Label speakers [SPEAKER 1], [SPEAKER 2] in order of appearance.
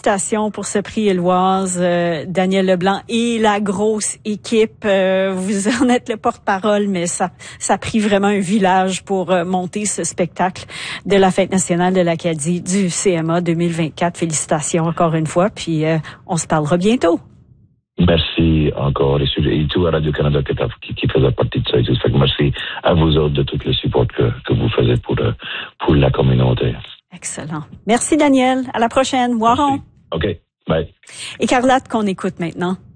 [SPEAKER 1] félicitations pour ce prix Éloise, Daniel Leblanc et la grosse équipe. Vous en êtes le porte-parole, mais ça a pris vraiment un village pour monter ce spectacle de la Fête nationale de l'Acadie du CMA 2024. Félicitations encore une fois, puis on se parlera bientôt.
[SPEAKER 2] Merci encore et tout à Radio-Canada qui faisait partie de ça et tout. Fait que merci à vous autres de tout le support que vous faites pour la communauté.
[SPEAKER 1] Excellent. Merci Daniel. À la prochaine. Waron.
[SPEAKER 2] OK. Bye.
[SPEAKER 1] Écarlate qu'on écoute maintenant.